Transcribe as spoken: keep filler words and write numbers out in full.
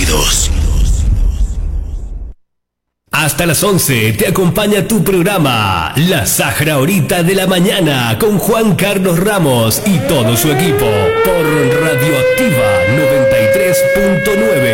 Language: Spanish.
oídos. Hasta las once te acompaña tu programa La Sahara Horita de la Mañana con Juan Carlos Ramos y todo su equipo por Radioactiva